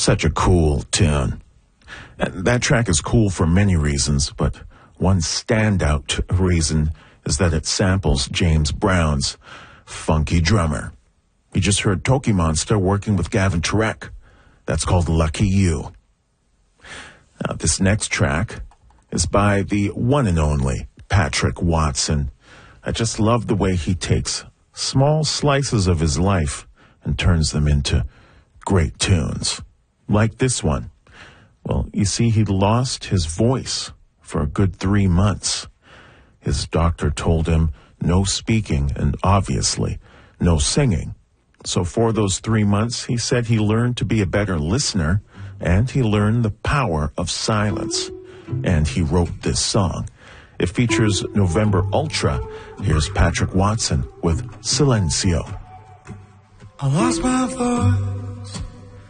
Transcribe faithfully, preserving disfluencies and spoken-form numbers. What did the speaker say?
Such a cool tune. And that track is cool for many reasons, but one standout reason is that it samples James Brown's Funky Drummer. You just heard Toki Monster working with Gavin Turek. That's called Lucky You. Now, this next track is by the one and only Patrick Watson. I just love the way he takes small slices of his life and turns them into great tunes. Like this one. Well, you see, he lost his voice for a good three months. His doctor told him no speaking and obviously no singing. So for those three months, he said he learned to be a better listener and he learned the power of silence. And he wrote this song. It features November Ultra. Here's Patrick Watson with Silencio. I lost my voice